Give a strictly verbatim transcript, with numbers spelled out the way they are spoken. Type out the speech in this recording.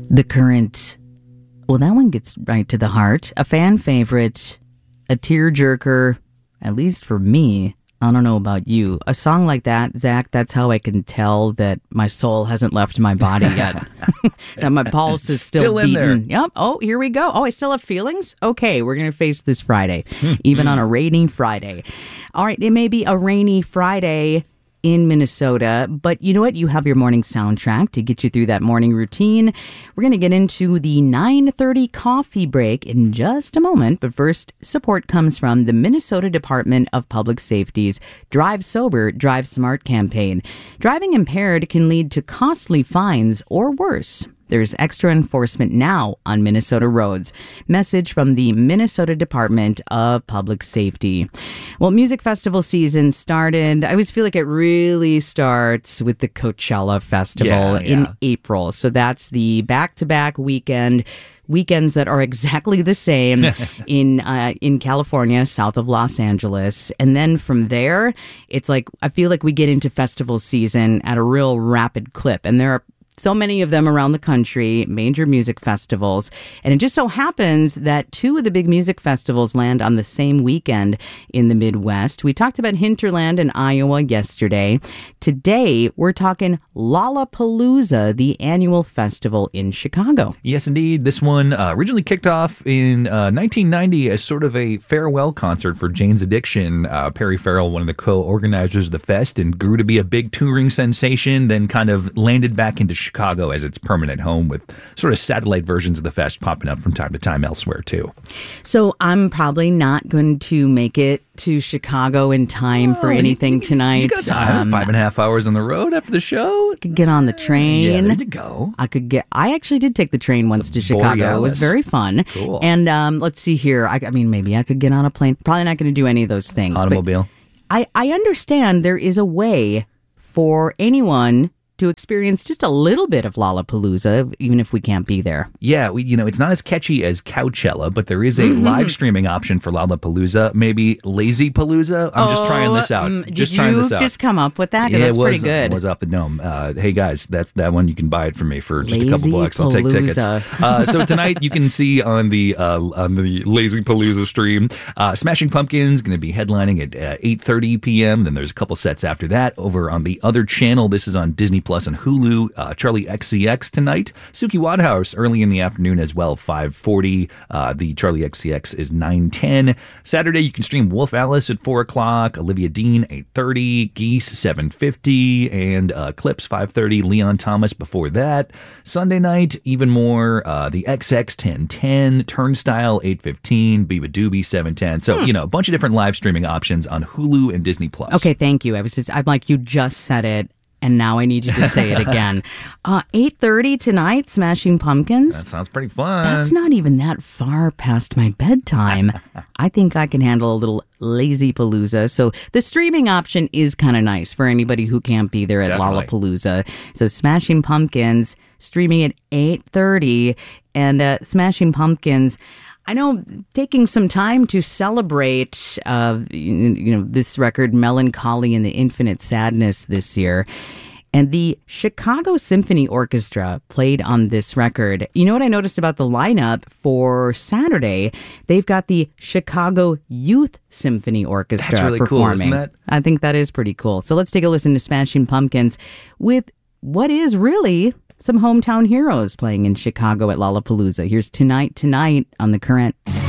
The Current. Well, that one gets right to the heart. A fan favorite, a tearjerker, at least for me. I don't know about you. A song like that, Zach, that's how I can tell that my soul hasn't left my body yet. That my pulse is still, Still in beating. there. Yep. Oh, here we go. Oh, I still have feelings? Okay, we're going to face this Friday, even on a rainy Friday. All right, it may be a rainy Friday in Minnesota, but you know what? You have your morning soundtrack to get you through that morning routine. We're going to get into the nine thirty coffee break in just a moment, but first, support comes from the Minnesota Department of Public Safety's Drive Sober, Drive Smart campaign. Driving impaired can lead to costly fines or worse. There's extra enforcement now on Minnesota roads. Message from the Minnesota Department of Public Safety. Well, music festival season started. I always feel like it really starts with the Coachella Festival Yeah, in yeah. April. So that's the back-to-back weekend. Weekends that are exactly the same in uh, in California, south of Los Angeles. And then from there, it's like, I feel like we get into festival season at a real rapid clip. And there are so many of them around the country, major music festivals. And it just so happens that two of the big music festivals land on the same weekend in the Midwest. We talked about Hinterland in Iowa yesterday. Today, we're talking Lollapalooza, the annual festival in Chicago. Yes, indeed. This one uh, originally kicked off in uh, nineteen ninety as sort of a farewell concert for Jane's Addiction. Uh, Perry Farrell, one of the co-organizers of the fest, and grew to be a big touring sensation, then kind of landed back into Chicago as its permanent home, with sort of satellite versions of the fest popping up from time to time elsewhere, too. So I'm probably not going to make it to Chicago in time for Oh, anything you, tonight. You got time. Um, Five and a half hours on the road after the show. I could get on the train. Yeah, there you go. I could get. I actually did take the train once to Chicago. It was Borealis. very fun. Cool. And um, let's see here. I, I mean, maybe I could get on a plane. Probably not going to do any of those things. but Automobile. I I understand there is a way for anyone to experience just a little bit of Lollapalooza, even if we can't be there. Yeah, we, you know, it's not as catchy as Coachella, but there is a Mm-hmm. live streaming option for Lollapalooza. Maybe Lazy Palooza. I'm just trying this out. Um, just did trying you this out. just come up with that? 'Cause Yeah, that's it was, pretty good. It was off the dome. Uh, hey guys, that's that one. You can buy it from me for just a couple Lazy bucks. I'll take tickets. Palooza. Uh, so tonight you can see on the uh, on the Lazy Palooza stream, uh, Smashing Pumpkins going to be headlining at uh, eight thirty p.m. Then there's a couple sets after that over on the other channel. This is on Disney Plus and Hulu. Uh, Charlie X C X tonight. Suki Wadhouse early in the afternoon as well, five forty. Uh, the Charlie X C X is nine ten. Saturday you can stream Wolf Alice at four o'clock, Olivia Dean eight thirty, Geese seven fifty, and uh, Clips five thirty, Leon Thomas before that. Sunday night, even more, uh, the X X ten ten, Turnstile eight fifteen, Biba Doobie seven ten. So, Hmm. you know, a bunch of different live streaming options on Hulu and Disney Plus. Okay, thank you. I was just, I'm like, you just said it, and now I need you to say it again. Uh, eight thirty tonight, Smashing Pumpkins. That sounds pretty fun. That's not even that far past my bedtime. I think I can handle a little Lazy Palooza. So the streaming option is kind of nice for anybody who can't be there at Definitely. Lollapalooza. So Smashing Pumpkins streaming at eight thirty, and uh, Smashing Pumpkins, I know, taking some time to celebrate, uh, you you know, this record, Melancholy and the Infinite Sadness, this year. And the Chicago Symphony Orchestra played on this record. You know what I noticed about the lineup for Saturday? They've got the Chicago Youth Symphony Orchestra That's really cool, performing. isn't it? I think that is pretty cool. So let's take a listen to Smashing Pumpkins with what is really some hometown heroes playing in Chicago at Lollapalooza. Here's Tonight Tonight on The Current.